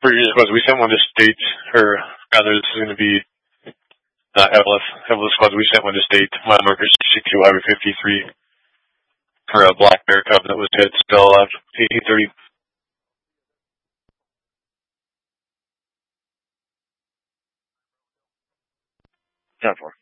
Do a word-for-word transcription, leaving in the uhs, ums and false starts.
For your squads, we sent one to state, or rather, this is going to be uh, Evelith. Evelith squads, we sent one to state. Mile marker sixty-two, Highway fifty-three, for a black bear cub that was hit, still alive, eighteen thirty. ten four.